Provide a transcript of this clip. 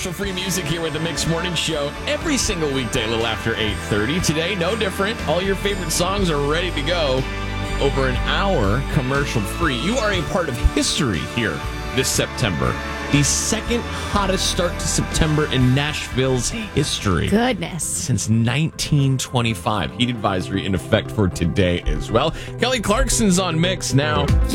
commercial-free music here with the Mix Morning Show every single weekday a little after 8:30. Today, no different. All your favorite songs are ready to go. Over an hour commercial-free. You are a part of history here this September. The second hottest start to September in Nashville's history. Goodness. Since 1925. Heat advisory in effect for today as well. Kelly Clarkson's on Mix now.